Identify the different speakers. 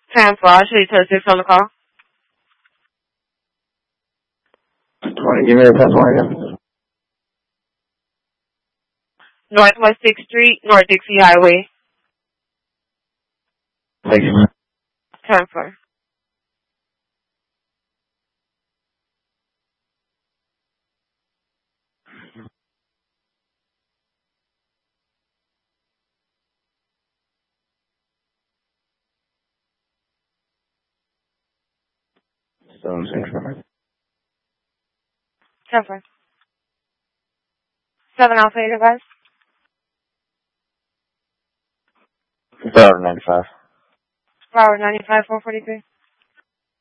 Speaker 1: 10-4, I'll show you 26 on the call.
Speaker 2: 20, give me the 10-20 again.
Speaker 1: Northwest 6th Street, North Dixie Highway.
Speaker 2: Thank you.
Speaker 1: 10-4.
Speaker 2: Still in sync.
Speaker 1: 10-4. 7 Alpha 8 advice.
Speaker 2: 95.
Speaker 1: Flower 95, 443.